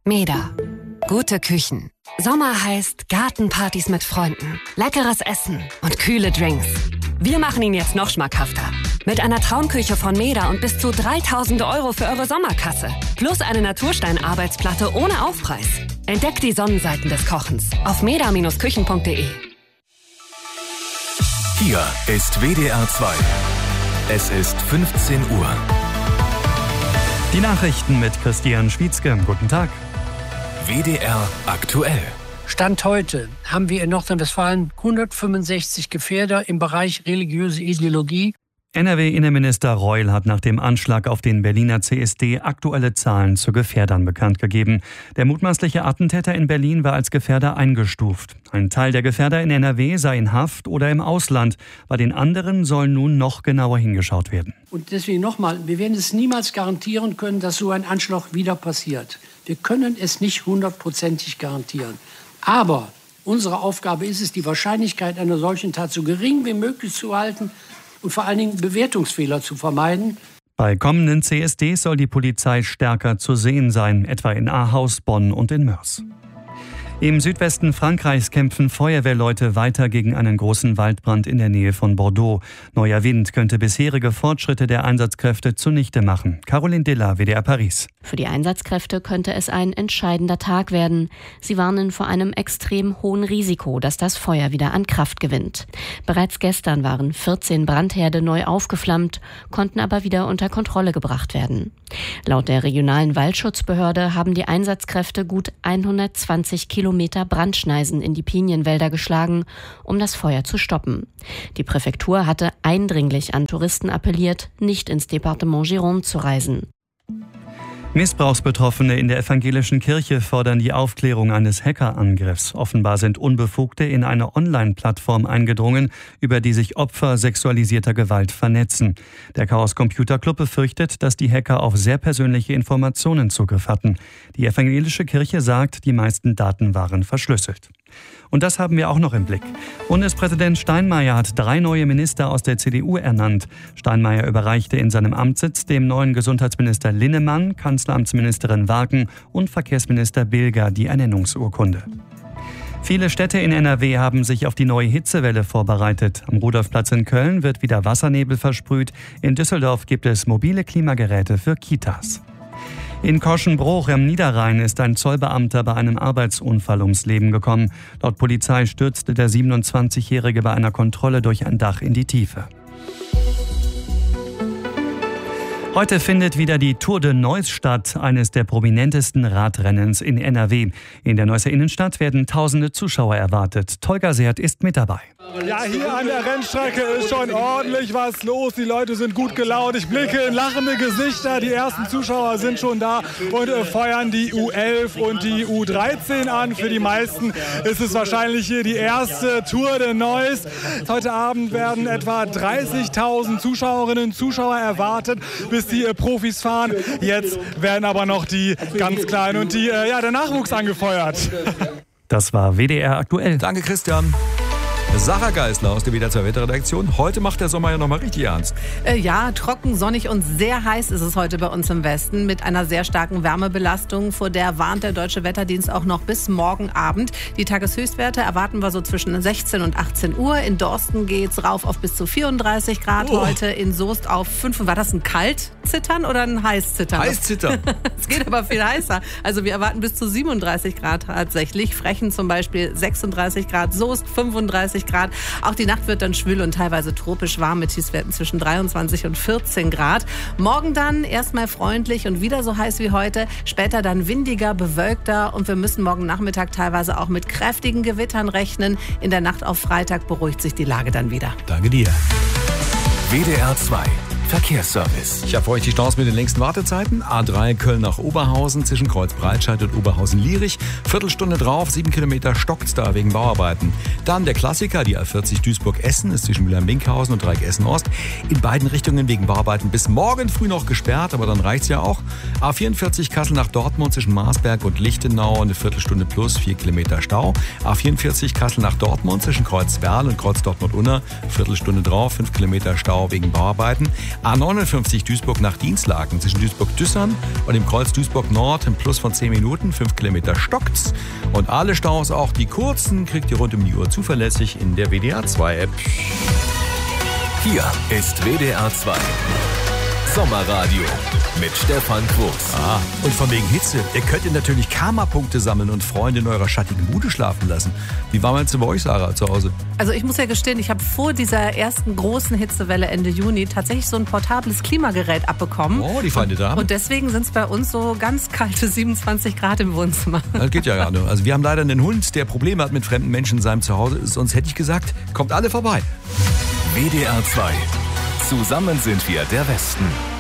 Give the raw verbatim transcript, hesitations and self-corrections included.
Meda. Gute Küchen. Sommer heißt Gartenpartys mit Freunden, leckeres Essen und kühle Drinks. Wir machen ihn jetzt noch schmackhafter. Mit einer Traumküche von Meda und bis zu dreitausend Euro für eure Sommerkasse. Plus eine Naturstein-Arbeitsplatte ohne Aufpreis. Entdeckt die Sonnenseiten des Kochens auf meda Bindestrich küchen punkt de. Hier ist W D R zwei. Es ist fünfzehn Uhr. Die Nachrichten mit Christian Schwietzke. Guten Tag. W D R aktuell. Stand heute haben wir in Nordrhein-Westfalen hundertfünfundsechzig Gefährder im Bereich religiöse Ideologie. N R W-Innenminister Reul hat nach dem Anschlag auf den Berliner C S D aktuelle Zahlen zu Gefährdern bekannt gegeben. Der mutmaßliche Attentäter in Berlin war als Gefährder eingestuft. Ein Teil der Gefährder in N R W sei in Haft oder im Ausland. Bei den anderen soll nun noch genauer hingeschaut werden. Und deswegen nochmal, wir werden es niemals garantieren können, dass so ein Anschlag wieder passiert. Wir können es nicht hundertprozentig garantieren. Aber unsere Aufgabe ist es, die Wahrscheinlichkeit einer solchen Tat so gering wie möglich zu halten und vor allen Dingen Bewertungsfehler zu vermeiden. Bei kommenden C S Ds soll die Polizei stärker zu sehen sein, etwa in Ahaus, Bonn und in Moers. Im Südwesten Frankreichs kämpfen Feuerwehrleute weiter gegen einen großen Waldbrand in der Nähe von Bordeaux. Neuer Wind könnte bisherige Fortschritte der Einsatzkräfte zunichte machen. Caroline Dilla, W D R Paris. Für die Einsatzkräfte könnte es ein entscheidender Tag werden. Sie warnen vor einem extrem hohen Risiko, dass das Feuer wieder an Kraft gewinnt. Bereits gestern waren vierzehn Brandherde neu aufgeflammt, konnten aber wieder unter Kontrolle gebracht werden. Laut der regionalen Waldschutzbehörde haben die Einsatzkräfte gut hundertzwanzig Kilometer Brandschneisen in die Pinienwälder geschlagen, um das Feuer zu stoppen. Die Präfektur hatte eindringlich an Touristen appelliert, nicht ins Departement Gironde zu reisen. Missbrauchsbetroffene in der evangelischen Kirche fordern die Aufklärung eines Hackerangriffs. Offenbar sind Unbefugte in eine Online-Plattform eingedrungen, über die sich Opfer sexualisierter Gewalt vernetzen. Der Chaos Computer Club befürchtet, dass die Hacker auf sehr persönliche Informationen Zugriff hatten. Die evangelische Kirche sagt, die meisten Daten waren verschlüsselt. Und das haben wir auch noch im Blick. Bundespräsident Steinmeier hat drei neue Minister aus der C D U ernannt. Steinmeier überreichte in seinem Amtssitz dem neuen Gesundheitsminister Linnemann, Kanzleramtsministerin Warken und Verkehrsminister Bilger die Ernennungsurkunde. Viele Städte in N R W haben sich auf die neue Hitzewelle vorbereitet. Am Rudolfplatz in Köln wird wieder Wassernebel versprüht. In Düsseldorf gibt es mobile Klimageräte für Kitas. In Korschenbruch am Niederrhein ist ein Zollbeamter bei einem Arbeitsunfall ums Leben gekommen. Laut Polizei stürzte der siebenundzwanzigjährige bei einer Kontrolle durch ein Dach in die Tiefe. Heute findet wieder die Tour de Neuss statt, eines der prominentesten Radrennens in N R W. In der Neusser Innenstadt werden tausende Zuschauer erwartet. Tolga Seert ist mit dabei. Ja, hier an der Rennstrecke ist schon ordentlich was los. Die Leute sind gut gelaunt. Ich blicke in lachende Gesichter. Die ersten Zuschauer sind schon da und äh, feuern die U elf und die U dreizehn an. Für die meisten ist es wahrscheinlich hier die erste Tour de Neuss. Heute Abend werden etwa dreißigtausend Zuschauerinnen und Zuschauer erwartet, bis die äh, Profis fahren. Jetzt werden aber noch die ganz Kleinen und die, äh, ja, der Nachwuchs angefeuert. Das war W D R aktuell. Danke, Christian. Sarah Geisler aus der W D R zwei Wetterredaktion. Heute macht der Sommer ja nochmal richtig ernst. Äh, ja, trocken, sonnig und sehr heiß ist es heute bei uns im Westen mit einer sehr starken Wärmebelastung. Vor der warnt der Deutsche Wetterdienst auch noch bis morgen Abend. Die Tageshöchstwerte erwarten wir so zwischen sechzehn und achtzehn Uhr. In Dorsten geht's rauf auf bis zu vierunddreißig Grad oh. heute. In Soest auf fünf. War das ein Kaltzittern oder ein Heißzittern? Heißzittern. Es geht aber viel heißer. Also wir erwarten bis zu siebenunddreißig Grad tatsächlich. Frechen zum Beispiel sechsunddreißig Grad, Soest fünfunddreißig Grad. Auch die Nacht wird dann schwül und teilweise tropisch warm mit Tiefstwerten zwischen dreiundzwanzig und vierzehn Grad. Morgen dann erstmal freundlich und wieder so heiß wie heute. Später dann windiger, bewölkter und wir müssen morgen Nachmittag teilweise auch mit kräftigen Gewittern rechnen. In der Nacht auf Freitag beruhigt sich die Lage dann wieder. Danke dir. W D R zwei Verkehrsservice. Ich habe für euch die Chance mit den längsten Wartezeiten. A drei Köln nach Oberhausen zwischen Kreuzbreitscheid und Oberhausen-Lierich. Viertelstunde drauf, sieben Kilometer stockt's da wegen Bauarbeiten. Dann der Klassiker, die A vierzig Duisburg-Essen ist zwischen Mülheim-Linkhausen und Dreieck Essen-Ost. In beiden Richtungen wegen Bauarbeiten bis morgen früh noch gesperrt, aber dann reicht's ja auch. A vierundvierzig Kassel nach Dortmund zwischen Marsberg und Lichtenau, eine Viertelstunde plus, vier Kilometer Stau. A vierundvierzig Kassel nach Dortmund zwischen Kreuzwerl und Kreuz Dortmund-Unna, Viertelstunde drauf, fünf Kilometer Stau wegen Bauarbeiten. A neunundfünfzig Duisburg nach Dienstlaken zwischen Duisburg-Düssern und dem Kreuz Duisburg-Nord im Plus von zehn Minuten, fünf Kilometer stockt's. Und alle Staus, auch die kurzen, kriegt ihr rund um die Uhr zuverlässig in der W D R zwei App. Hier ist W D R zwei Sommerradio mit Stefan Quos. Ah, und von wegen Hitze. Ihr könnt ihr natürlich Karma-Punkte sammeln und Freunde in eurer schattigen Bude schlafen lassen. Wie war es bei euch, Sarah, zu Hause? Also ich muss ja gestehen, ich habe vor dieser ersten großen Hitzewelle Ende Juni tatsächlich so ein portables Klimagerät abbekommen. Oh, die feine Dame. Und deswegen sind es bei uns so ganz kalte siebenundzwanzig Grad im Wohnzimmer. Das geht ja gar nicht. Also wir haben leider einen Hund, der Probleme hat mit fremden Menschen in seinem Zuhause. Sonst hätte ich gesagt, kommt alle vorbei. W D R zwei. Zusammen sind wir der Westen.